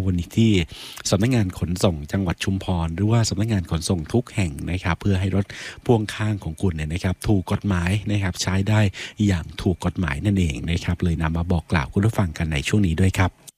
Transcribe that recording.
วันนี้ที่สำนักงานขนส่งจังหวัดชุมพรหรือว่าสำนักงานขนส่งทุกแห่งนะครับเพื่อให้รถพ่วงข้างของคุณเนี่ยนะครับถูกกฎหมายนะครับใช้ได้อย่างถูกกฎหมายนั่นเองนะครับเลยนำมาบอกกล่าวคุณผู้ฟังกันในช่วงนี้ด้วยครับ